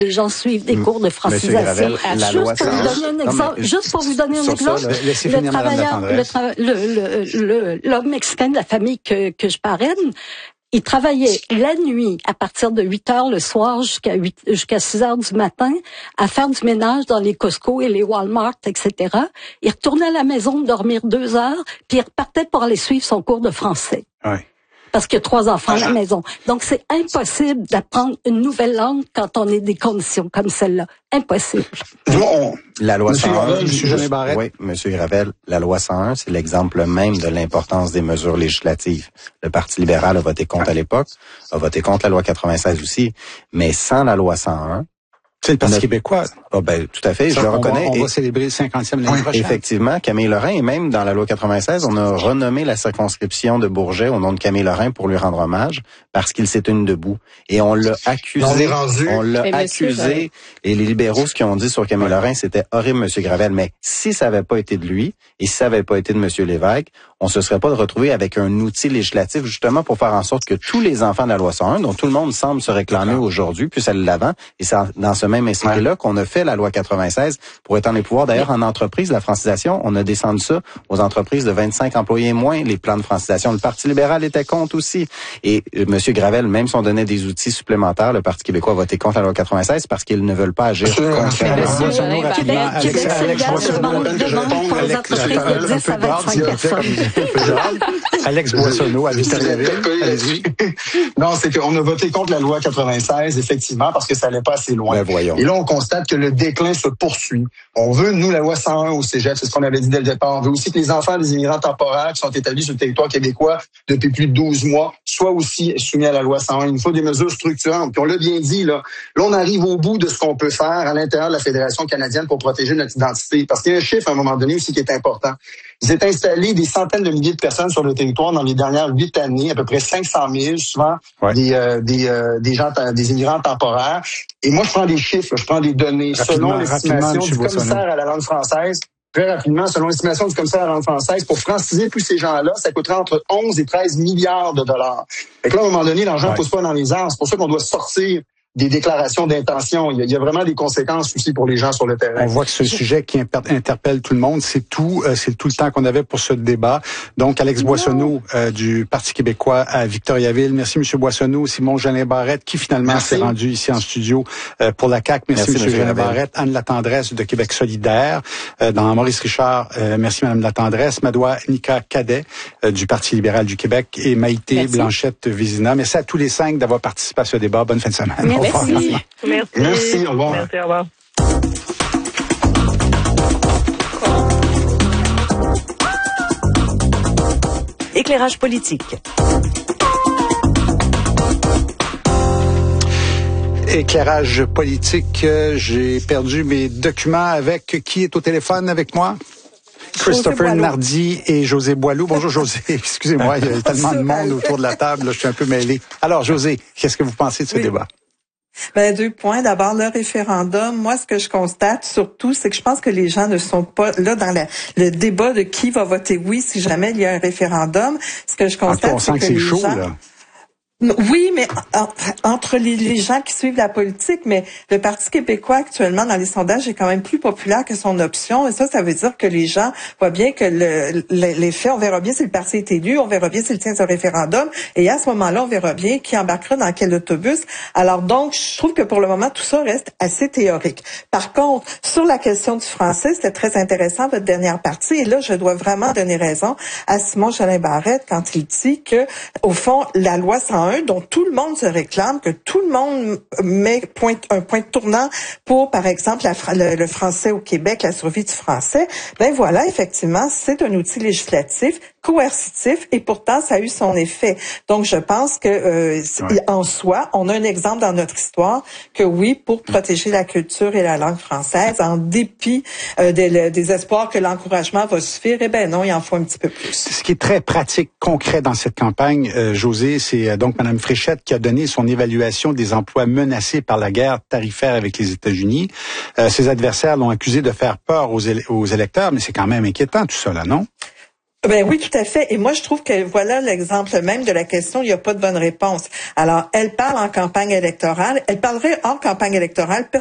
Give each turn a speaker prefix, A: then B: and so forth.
A: Les gens suivent des cours de francisation.
B: Gravel, la loi
A: Juste pour vous donner un exemple, l'homme mexicain de la famille que je parraine, il travaillait la nuit à partir de 8 heures le soir jusqu'à 6 heures du matin à faire du ménage dans les Costco et les Walmart, etc. Il retournait à la maison dormir 2 heures, puis il repartait pour aller suivre son cours de français.
B: Oui.
A: Parce qu'il y a 3 enfants à la maison. Donc, c'est impossible d'apprendre une nouvelle langue quand on est des conditions comme celle-là. Impossible.
B: La loi 101, oui, Monsieur Gravel, la loi 101, c'est l'exemple même de l'importance des mesures législatives. Le Parti libéral a voté contre à l'époque, a voté contre la loi 96 aussi, mais sans la loi 101,
C: c'est le Parti québécois.
B: Oh ben, tout à fait, je le reconnais.
C: On va célébrer le 50e l'année prochaine.
B: Effectivement, Camille Lorrain, et même dans la loi 96, on a renommé la circonscription de Bourget au nom de Camille Lorrain pour lui rendre hommage, parce qu'il s'est tenu debout. Et on l'a accusé. On l'a accusé. Et les libéraux, ce qu'ils ont dit sur Camille Lorrain, c'était horrible, Monsieur Gravel. Mais si ça n'avait pas été de lui, et si ça n'avait pas été de Monsieur Lévesque, on se serait pas retrouvé avec un outil législatif, justement, pour faire en sorte que tous les enfants de la loi 101, dont tout le monde semble se réclamer aujourd'hui, puissent aller de l'avant. Et c'est dans ce même esprit-là qu'on a fait la loi 96 pour étendre les pouvoirs. D'ailleurs, en entreprise, la francisation, on a descendu ça aux entreprises de 25 employés moins, les plans de francisation. Le Parti libéral était contre aussi. Et M. Gravel, même si on donnait des outils supplémentaires, le Parti québécois a voté contre la loi 96 Parce qu'ils ne veulent pas agir contre
C: Alex Boissonneau, à Victoriaville.
D: Non, c'est qu'on a voté contre la loi 96, effectivement, parce que ça allait pas assez loin.
B: Ben voyons.
D: Et là, on constate que le déclin se poursuit. On veut, nous, la loi 101 au cégep, c'est ce qu'on avait dit dès le départ. On veut aussi que les enfants des immigrants temporaires qui sont établis sur le territoire québécois depuis plus de 12 mois soient aussi soumis à la loi 101. Il nous faut des mesures structurantes. Puis on l'a bien dit, là, on arrive au bout de ce qu'on peut faire à l'intérieur de la Fédération canadienne pour protéger notre identité. Parce qu'il y a un chiffre, à un moment donné, aussi qui est important. Il s'est installé des centaines de milliers de personnes sur le territoire dans les dernières 8 années, à peu près 500 000, souvent des gens, des immigrants temporaires. Et moi, je prends des chiffres, je prends des données. Selon l'estimation du commissaire à la langue française, très rapidement, selon l'estimation du commissaire à la langue française, pour franciser tous ces gens-là, ça coûterait entre 11 et 13 milliards de dollars. Fait que là, à un moment donné, l'argent ne pousse pas dans les arbres. C'est pour ça qu'on doit sortir des déclarations d'intention. Il y a vraiment des conséquences aussi pour les gens sur le terrain.
C: On voit que ce sujet qui interpelle tout le monde, c'est tout le temps qu'on avait pour ce débat. Donc, Alex Boissonneau du Parti québécois à Victoriaville. Merci, M. Boissonneau. Simon Jolin Barrette, qui finalement s'est rendu ici en studio pour la CAQ. Merci M. Jolin Barrette. Anne Latendresse de Québec solidaire. Dans Maurice Richard, merci Mme Latendresse. Madoua Nika Cadet du Parti libéral du Québec et Maïté Blanchette-Vézina. Merci à tous les 5 d'avoir participé à ce débat. Bonne fin de semaine.
A: Merci.
D: Merci. Au revoir.
E: Merci, au revoir.
F: Éclairage politique.
C: Éclairage politique. J'ai perdu mes documents avec qui est au téléphone avec moi? Christopher Nardi et José Boileau. Bonjour José, excusez-moi, il y a tellement de monde autour de la table, là, je suis un peu mêlé. Alors José, qu'est-ce que vous pensez de ce débat?
G: 2 points. D'abord, le référendum. Moi, ce que je constate surtout, c'est que je pense que les gens ne sont pas là dans le débat de qui va voter oui si jamais il y a un référendum. Ce que je constate,
C: c'est que les
G: chaud,
C: gens... Là.
G: Oui, mais entre les gens qui suivent la politique, mais le Parti québécois actuellement dans les sondages est quand même plus populaire que son option, et ça veut dire que les gens voient bien que les faits, on verra bien si le parti est élu, on verra bien s'il tient ce référendum, et à ce moment-là, on verra bien qui embarquera dans quel autobus. Alors donc, je trouve que pour le moment, tout ça reste assez théorique. Par contre, sur la question du français, c'était très intéressant votre dernière partie, et là, je dois vraiment donner raison à Simon Jolin Barrette quand il dit que, au fond, la loi 101 dont tout le monde se réclame, que tout le monde met un point tournant pour, par exemple, le français au Québec, la survie du français, ben voilà, effectivement, c'est un outil législatif, coercitif, et pourtant, ça a eu son effet. Donc, je pense que, en soi, on a un exemple dans notre histoire que oui, pour protéger la culture et la langue française, en dépit des espoirs que l'encouragement va suffire, eh ben non, il en faut un petit peu plus.
C: Ce qui est très pratique, concret dans cette campagne, José, c'est donc Mme Fréchette qui a donné son évaluation des emplois menacés par la guerre tarifaire avec les États-Unis. Ses adversaires l'ont accusé de faire peur aux électeurs, mais c'est quand même inquiétant tout ça, là, non?
G: Ben oui, tout à fait. Et moi, je trouve que voilà l'exemple même de la question, il n'y a pas de bonne réponse. Alors, elle parle en campagne électorale. Elle parlerait hors campagne électorale.